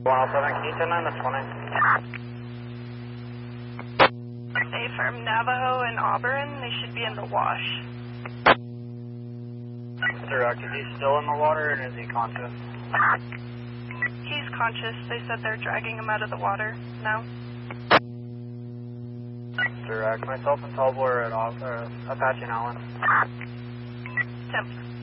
107, can you 10-9 the 20? Hey, from Navajo and Auburn, they should be in the wash. Direct, is he still in the water and is he conscious? He's conscious. They said they're dragging him out of the water now. Direct, myself and Tallboy are at Apache and Allen. Temp.